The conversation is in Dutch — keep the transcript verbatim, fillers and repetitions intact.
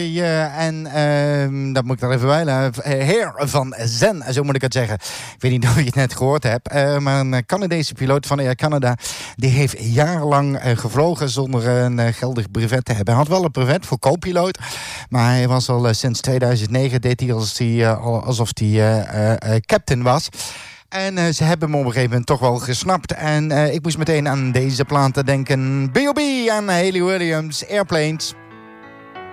Cowboy uh, en uh, dat moet ik er even bij laten. Heer van Zen, zo moet ik het zeggen. Ik weet niet of je het net gehoord hebt. Uh, maar een Canadese piloot van Air Canada, die heeft jarenlang uh, gevlogen zonder een uh, geldig brevet te hebben. Hij had wel een brevet voor co-piloot, maar hij was al uh, sinds tweeduizend negen deed hij alsof hij, uh, alsof hij uh, uh, uh, captain was. En uh, ze hebben hem op een gegeven moment toch wel gesnapt. En uh, ik moest meteen aan deze platen denken. B O B aan Hayley Williams, Airplanes.